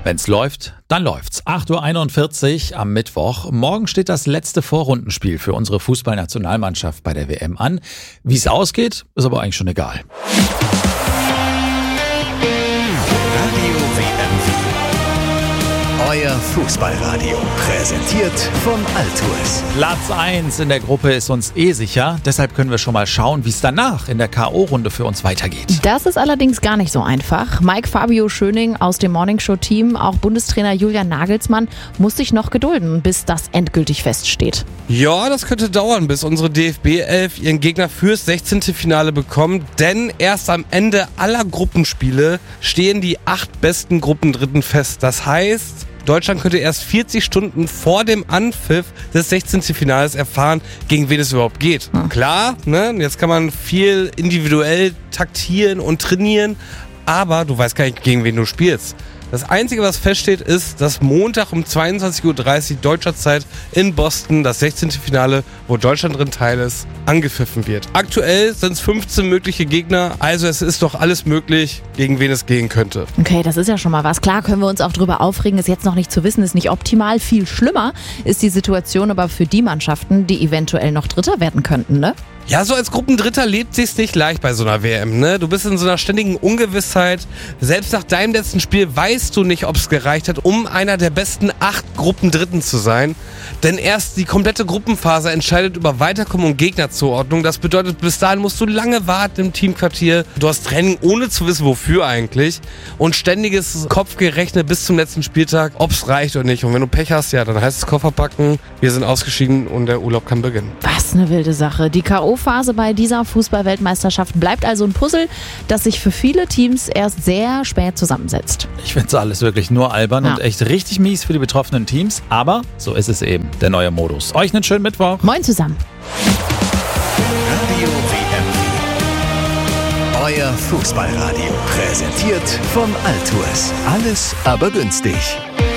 Wenn's läuft, dann läuft's. 8:41 Uhr am Mittwoch. Morgen steht das letzte Vorrundenspiel für unsere Fußballnationalmannschaft bei der WM an. Wie es ausgeht, ist aber eigentlich schon egal. Radio WM. Euer Fußballradio. Präsentiert von Altues. Platz 1 in der Gruppe ist uns sicher. Deshalb können wir schon mal schauen, wie es danach in der K.O.-Runde für uns weitergeht. Das ist allerdings gar nicht so einfach. Mike Fabio Schöning aus dem Morningshow-Team, auch Bundestrainer Julian Nagelsmann, muss sich noch gedulden, bis das endgültig feststeht. Ja, das könnte dauern, bis unsere DFB-11 ihren Gegner fürs 16. Finale bekommt. Denn erst am Ende aller Gruppenspiele stehen die 8 besten Gruppendritten fest. Das heißt, Deutschland könnte erst 40 Stunden vor dem Anpfiff des 16. Finales erfahren, gegen wen es überhaupt geht. Klar, ne? Jetzt kann man viel individuell taktieren und trainieren, aber du weißt gar nicht, gegen wen du spielst. Das Einzige, was feststeht, ist, dass Montag um 22:30 Uhr deutscher Zeit in Boston das 16. Finale, wo Deutschland drin teil ist, angepfiffen wird. Aktuell sind es 15 mögliche Gegner, also es ist doch alles möglich, gegen wen es gehen könnte. Okay, das ist ja schon mal was. Klar können wir uns auch drüber aufregen, ist jetzt noch nicht zu wissen, ist nicht optimal. Viel schlimmer ist die Situation aber für die Mannschaften, die eventuell noch Dritter werden könnten, ne? Ja, so als Gruppendritter lebt sich's nicht leicht bei so einer WM, ne? Du bist in so einer ständigen Ungewissheit. Selbst nach deinem letzten Spiel weißt du nicht, ob es gereicht hat, um einer der besten 8 Gruppendritten zu sein. Denn erst die komplette Gruppenphase entscheidet über Weiterkommen und Gegnerzuordnung. Das bedeutet, bis dahin musst du lange warten im Teamquartier. Du hast Training, ohne zu wissen, wofür eigentlich. Und ständiges Kopfgerechne bis zum letzten Spieltag, ob's reicht oder nicht. Und wenn du Pech hast, ja, dann heißt es Koffer packen, wir sind ausgeschieden und der Urlaub kann beginnen. Was eine wilde Sache. Die K.O.-Phase bei dieser Fußball-Weltmeisterschaft bleibt also ein Puzzle, das sich für viele Teams erst sehr spät zusammensetzt. Ich find's alles wirklich nur albern und echt richtig mies für die betroffenen Teams. Aber so ist es eben, der neue Modus. Euch einen schönen Mittwoch. Moin zusammen. Radio WM. Euer Fußballradio. Präsentiert von Altues. Alles aber günstig.